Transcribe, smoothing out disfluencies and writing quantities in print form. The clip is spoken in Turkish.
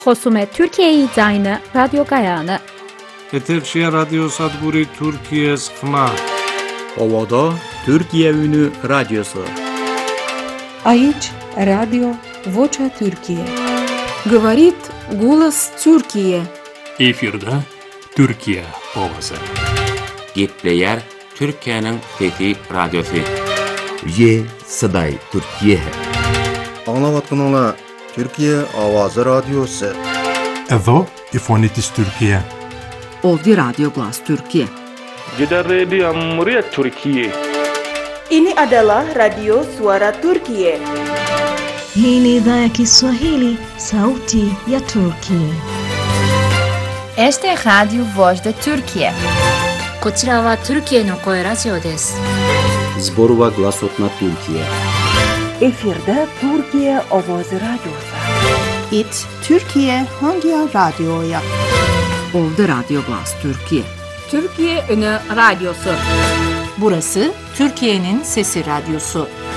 Hosume Türkiye'yi dayını radyo gayağını. Eterşehir Radyo Sadburi Türkiye sıkma. Ovada Türkiye Ünü Radyosu. Aici Radio Vocea Türkiye. Говорит голос Türkiye. Efirde Türkiye ovası. Gepleyer Türkiye'nin fethi radyosu. Ye Saday Türkiye. Anlavatkanlar Türkiye Avazı Radyosu. Evo İfonitis Türkiye. Ovdje Radio Glas Türkiye. Jeddah Radio Muryat Türkiye. Ini adalah Radio Suara Türkiye. Hii ni idhaa ya Kiswahili, sauti ya Turkiye. Este es Radio Voz de Türkiye. こちらはトルキエの声ラジオです。 Zborova Glasotna Türkiye. Efirde Türkiye Avazı Radyosu. It Türkiye hangi radyoya? Ovdje Radio Glas Türkiye. Türkiye Ünü Radyosu. Burası Türkiye'nin Sesi Radyosu.